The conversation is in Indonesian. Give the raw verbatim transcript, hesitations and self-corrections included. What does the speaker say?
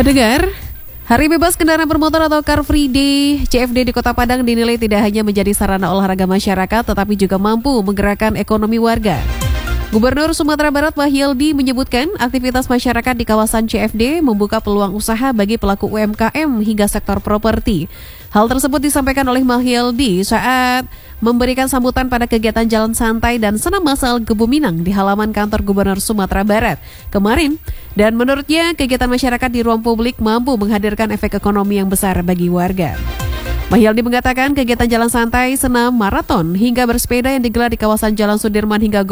Pendengar, Hari Bebas Kendaraan Bermotor atau Car Free Day C F D di Kota Padang dinilai tidak hanya menjadi sarana olahraga masyarakat tetapi juga mampu menggerakkan ekonomi warga. Gubernur Sumatera Barat Mahyildi menyebutkan aktivitas masyarakat di kawasan C F D membuka peluang usaha bagi pelaku U M K M hingga sektor properti. Hal tersebut disampaikan oleh Mahyildi saat memberikan sambutan pada kegiatan jalan santai dan senam massal Gebuminang di halaman kantor Gubernur Sumatera Barat kemarin. Dan menurutnya kegiatan masyarakat di ruang publik mampu menghadirkan efek ekonomi yang besar bagi warga. Mahyildi mengatakan kegiatan jalan santai, senam, maraton hingga bersepeda yang digelar di kawasan Jalan Sudirman hingga